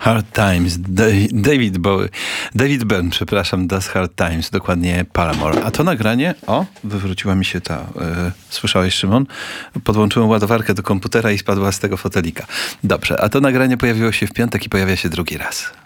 Hard Times, David Byrne, przepraszam, Das Hard Times, dokładnie Paramore. A to nagranie, wywróciła mi się ta, słyszałeś, Szymon? Podłączyłem ładowarkę do komputera i spadła z tego fotelika. Dobrze, a to nagranie pojawiło się w piątek i pojawia się drugi raz.